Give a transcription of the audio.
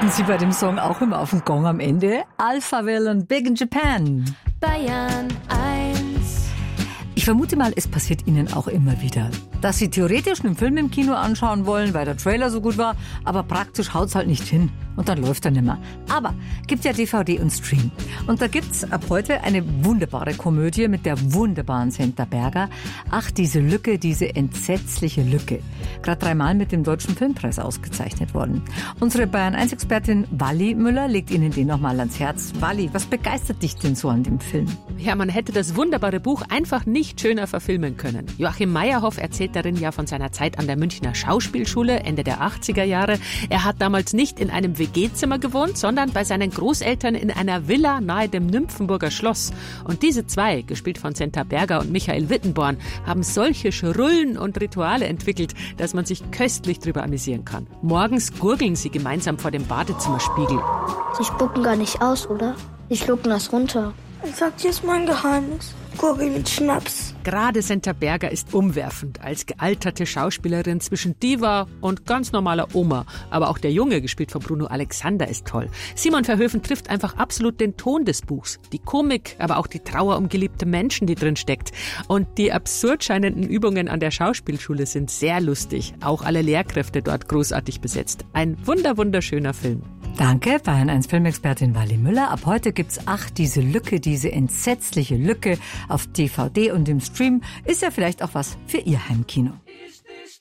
drücken Sie bei dem Song auch immer auf den Gong am Ende? Alphaville und Big in Japan. Bayern 1. Ich vermute mal, es passiert Ihnen auch immer wieder, dass Sie theoretisch einen Film im Kino anschauen wollen, weil der Trailer so gut war, aber praktisch haut's halt nicht hin. Und dann läuft er nimmer. Aber gibt ja DVD und Stream. Und da gibt's ab heute eine wunderbare Komödie mit der wunderbaren Senta Berger. Ach, diese Lücke, diese entsetzliche Lücke. Gerade 3-mal mit dem Deutschen Filmpreis ausgezeichnet worden. Unsere Bayern-1-Expertin Walli Müller legt Ihnen den nochmal ans Herz. Walli, was begeistert dich denn so an dem Film? Ja, man hätte das wunderbare Buch einfach nicht schöner verfilmen können. Joachim Meyerhoff erzählt darin ja von seiner Zeit an der Münchner Schauspielschule Ende der 80er Jahre. Er hat damals nicht in einem WG-Zimmer gewohnt, sondern bei seinen Großeltern in einer Villa nahe dem Nymphenburger Schloss. Und diese zwei, gespielt von Senta Berger und Michael Wittenborn, haben solche Schrullen und Rituale entwickelt, dass man sich köstlich drüber amüsieren kann. Morgens gurgeln sie gemeinsam vor dem Badezimmerspiegel. Sie spucken gar nicht aus, oder? Sie schlucken das runter. Ich sag dir jetzt mein Geheimnis. Gurgel mit Schnaps. Gerade Senta Berger ist umwerfend als gealterte Schauspielerin zwischen Diva und ganz normaler Oma. Aber auch der Junge, gespielt von Bruno Alexander, ist toll. Simon Verhoeven trifft einfach absolut den Ton des Buchs. Die Komik, aber auch die Trauer um geliebte Menschen, die drin steckt. Und die absurd scheinenden Übungen an der Schauspielschule sind sehr lustig. Auch alle Lehrkräfte dort großartig besetzt. Ein wunderschöner Film. Danke, Bayern-1-Filmexpertin Walli Müller. Ab heute gibt's Ach, diese Lücke, diese entsetzliche Lücke auf DVD und im Stream. Ist ja vielleicht auch was für Ihr Heimkino.